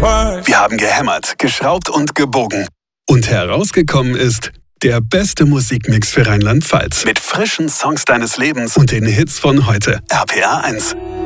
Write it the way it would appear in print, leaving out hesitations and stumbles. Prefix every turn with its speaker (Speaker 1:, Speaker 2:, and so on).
Speaker 1: Wir haben gehämmert, geschraubt und gebogen. Und herausgekommen ist der beste Musikmix für Rheinland-Pfalz. Mit frischen Songs deines Lebens und den Hits von heute. RPA 1.